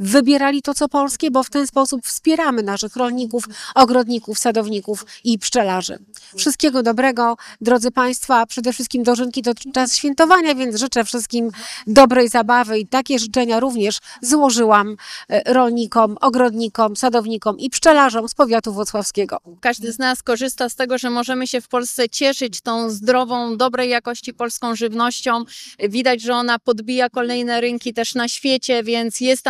wybierali to, co polskie, bo w ten sposób wspieramy naszych rolników, ogrodników, sadowników i pszczelarzy. Wszystkiego dobrego, drodzy Państwo, a przede wszystkim dożynki to czas świętowania, więc życzę wszystkim dobrej zabawy i takie życzenia również złożyłam rolnikom, ogrodnikom, sadownikom i pszczelarzom z powiatu włocławskiego. Każdy z nas korzysta z tego, że możemy się w Polsce cieszyć tą zdrową, dobrej jakości polską żywnością. Widać, że ona podbija kolejne rynki też na świecie, więc jest